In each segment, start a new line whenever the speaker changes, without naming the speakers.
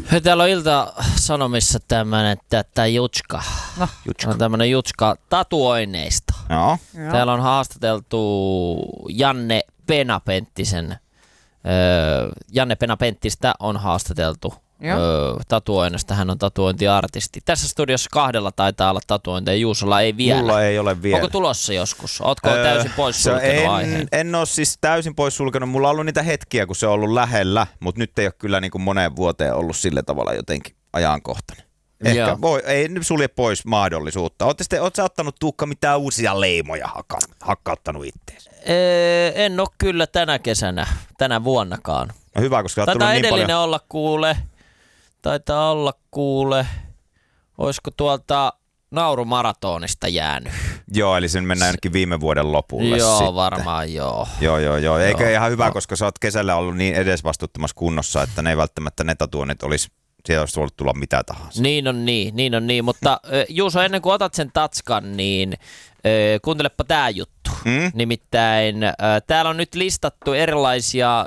Täällä on Ilta-Sanomissa tämmönen Jutska.
No.
On tämmönen Jutska tatuoinneista.
Joo.
Täällä on haastateltu Janne Penapenttistä on haastateltu tatuoinnista. Hän on tatuointiartisti. Tässä studiossa 2 taitaa olla tatuointeja. Juusolla ei vielä.
Mulla ei ole vielä.
Onko tulossa joskus? Ootko täysin pois sulkenut aiheen?
En ole siis täysin pois sulkenut. Mulla on ollut niitä hetkiä, kun se on ollut lähellä, mutta nyt ei ole kyllä niin kuin moneen vuoteen ollut sillä tavalla jotenkin ajankohtainen. Ehkä ei sulje pois mahdollisuutta. Oletko sä ottanut, Tuukka, mitään uusia leimoja hakkauttanut itteensä?
En ole kyllä tänä vuonnakaan.
No hyvä, koska olet tullut niin
edellinen
paljon.
Taitaa olla kuule. Olisiko tuolta Naurumaratonista jäänyt?
Joo, eli sen mennään jonnekin viime vuoden lopulle.
Joo,
sitten.
Varmaan joo.
Joo. Eikö ihan hyvä, koska sä oot kesällä ollut niin edesvastuuttomassa kunnossa, että ne ei välttämättä ne tatuoinnit olisi, siellä olisi voinut tulla mitä tahansa.
Niin on niin. Mutta Juuso, ennen kuin otat sen tatskan, niin kuuntelepa tää juttu. Nimittäin täällä on nyt listattu erilaisia,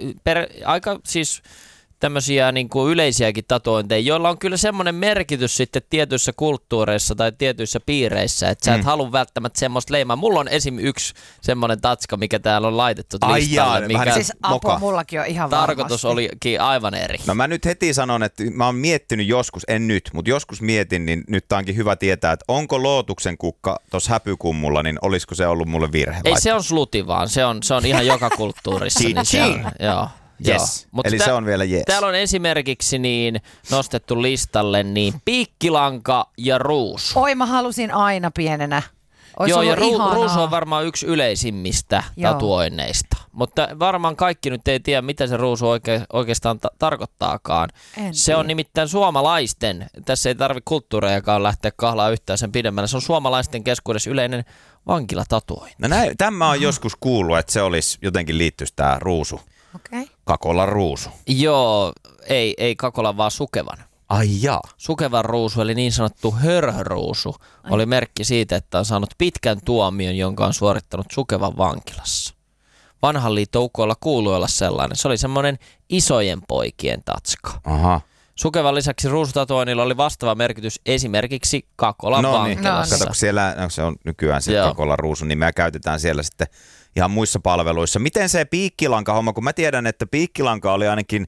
aika siis tämmöisiä yleisiäkin tatuointeja, joilla on kyllä semmoinen merkitys sitten tietyissä kulttuureissa tai tietyissä piireissä, että sä et halua välttämättä semmoista leimaa. Mulla on esim. Yksi semmoinen tatska, mikä täällä on laitettu listalle. Mikä
siis apua, mullakin on ihan
tarkoitus
varmasti.
olikin aivan eri.
No mä nyt heti sanon, että mä oon miettinyt joskus, en nyt, mutta joskus mietin, niin nyt onkin hyvä tietää, että onko Lootuksen kukka tuossa häpykummulla, niin olisiko se ollut mulle virhe?
Ei se on sluti vaan, se on ihan joka kulttuurissa. niin se on, joo.
Yes. Eli se on vielä jees.
Täällä on esimerkiksi nostettu listalle piikkilanka ja ruusu.
Oi, mä halusin aina pienenä.
Joo, ja ruusu on varmaan yksi yleisimmistä tatuoinneista. Mutta varmaan kaikki nyt ei tiedä, mitä se ruusu oikeastaan tarkoittaakaan. Se on nimittäin suomalaisten, tässä ei tarvitse kulttuurejakaan lähteä kahlaa yhtään sen pidemmälle, se on suomalaisten keskuudessa yleinen vankilatatuointi.
No tämä on joskus kuullut, että se olisi jotenkin liittyisi tämä ruusu.
Okay.
Kakolan ruusu.
Joo, ei Kakolan, vaan Sukevan.
Ai jaa.
Sukevan ruusu, eli niin sanottu hörhöruusu, oli merkki siitä, että on saanut pitkän tuomion, jonka on suorittanut Sukevan vankilassa. Vanhan liiton ukoilla kuului olla sellainen. Se oli semmoinen isojen poikien tatska.
Aha.
Sukevan lisäksi ruusutatuoinnilla oli vastaava merkitys esimerkiksi Kakolan vankilassa.
Kato, kun siellä se on nykyään se Kakolan ruusu, niin me käytetään siellä sitten ihan muissa palveluissa. Miten se piikkilanka-homma, kun mä tiedän, että piikkilanka oli ainakin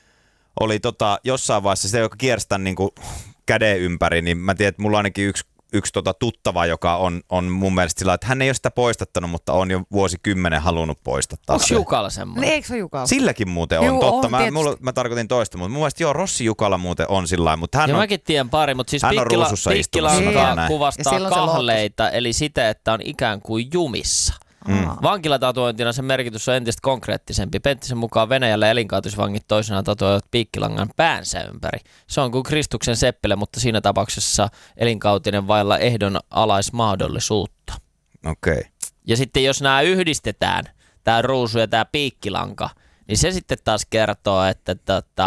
jossain vaiheessa se, joka kierstän niinku käden ympäri, niin mä tiedän, että mulla on ainakin yksi tuttava, joka on mun mielestä sillä, että hän ei ole sitä poistattanut, mutta on jo vuosikymmenen halunnut poistattaa.
Onko Jukala semmoinen?
Eikö se ole Jukala?
Silläkin muuten on, totta. Mä tarkoitin toista, mutta mun mielestä Rossi Jukala muuten on sillä, mutta hän on...
mäkin tiedän pari, mutta siis piikkilanka kuvastaa kahleita, eli sitä, että on ikään kuin jumissa. Vankilatatuointina sen merkitys on entistä konkreettisempi. Penttisen mukaan Venäjällä elinkautisvangit toisenaan tatuoivat piikkilangan päänsä ympäri. Se on kuin Kristuksen seppele, mutta siinä tapauksessa elinkautinen vailla ehdonalaismahdollisuutta.
Okei.
Ja sitten jos nämä yhdistetään, tämä ruusu ja tämä piikkilanka, niin se sitten taas kertoo, että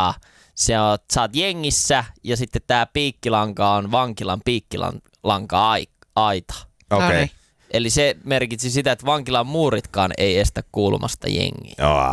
sä oot jengissä ja sitten tämä piikkilanka on vankilan piikkilanka-aita.
Okei.
Eli se merkitsi sitä, että vankilan muuritkaan ei estä kuulumasta jengiä.
Joo,